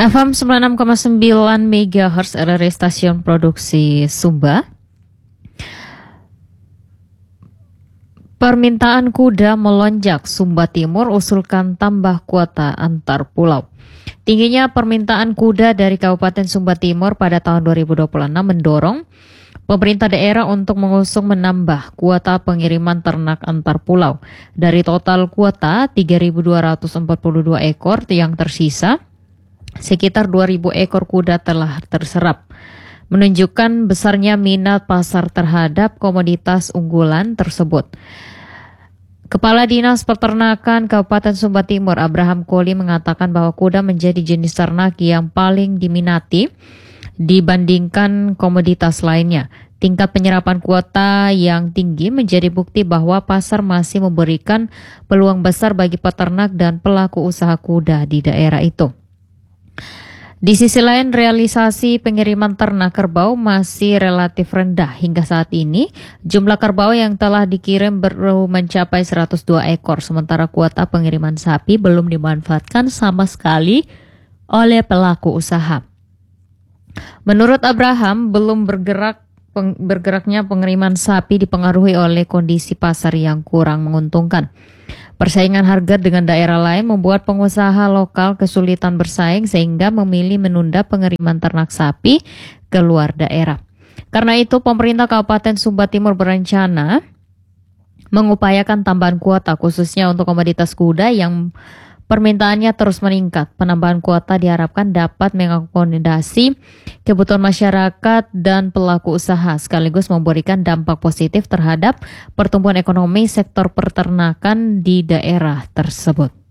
FM 96,9 MHz RRI Stasiun Produksi Sumba. Permintaan kuda melonjak, Sumba Timur usulkan tambah kuota antar pulau. Tingginya permintaan kuda dari Kabupaten Sumba Timur pada tahun 2026 mendorong pemerintah daerah untuk mengusung menambah kuota pengiriman ternak antar pulau. Dari total kuota 3.242 ekor yang tersisa, sekitar 2.000 ekor kuda telah terserap, menunjukkan besarnya minat pasar terhadap komoditas unggulan tersebut. Kepala Dinas Peternakan Kabupaten Sumba Timur, Abraham Koli, mengatakan bahwa kuda menjadi jenis ternak yang paling diminati dibandingkan komoditas lainnya. Tingkat penyerapan kuota yang tinggi menjadi bukti bahwa pasar masih memberikan peluang besar bagi peternak dan pelaku usaha kuda di daerah itu. Di sisi lain, realisasi pengiriman ternak kerbau masih relatif rendah. Hingga saat ini, jumlah kerbau yang telah dikirim baru mencapai 102 ekor, sementara kuota pengiriman sapi belum dimanfaatkan sama sekali oleh pelaku usaha. Menurut Abraham, belum bergeraknya pengiriman sapi dipengaruhi oleh kondisi pasar yang kurang menguntungkan. Persaingan harga dengan daerah lain membuat pengusaha lokal kesulitan bersaing sehingga memilih menunda pengiriman ternak sapi ke luar daerah. Karena itu, pemerintah Kabupaten Sumba Timur berencana mengupayakan tambahan kuota khususnya untuk komoditas kuda yang permintaannya terus meningkat. Penambahan kuota diharapkan dapat mengakomodasi kebutuhan masyarakat dan pelaku usaha, sekaligus memberikan dampak positif terhadap pertumbuhan ekonomi sektor peternakan di daerah tersebut.